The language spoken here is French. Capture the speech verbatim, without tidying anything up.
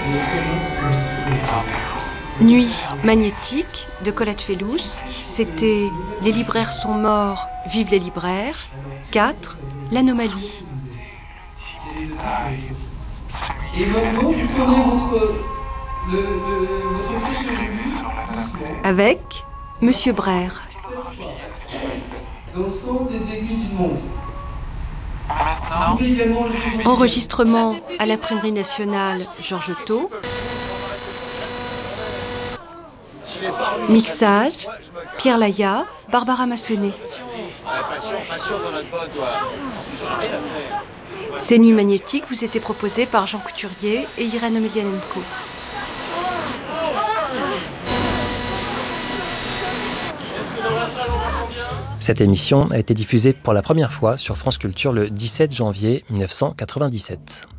Nuit magnétique de Colette Fellous, c'était Les libraires sont morts, vive les libraires. quatre. L'anomalie. Et maintenant, vous prenez votre, le, le, votre clé chevelu doucement. Avec Monsieur Brère. Dans le sens des aiguilles d'une montre. Vous pouvez également le Enregistrement à l'Imprimerie nationale Georges Thau. Mixage Pierre Laya, Barbara Massonnet. Ces nuits magnétiques vous étaient proposées par Jean Couturier et Irène Omelianenko. Cette émission a été diffusée pour la première fois sur France Culture le dix-sept janvier mille neuf cent quatre-vingt-dix-sept.